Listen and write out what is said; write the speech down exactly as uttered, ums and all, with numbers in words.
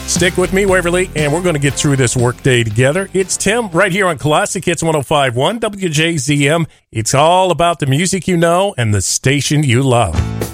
Stick with me, Waverly, and we're going to get through this workday together. It's Tim right here on Classic Hits one oh five point one W J Z M. It's all about the music you know and the station you love.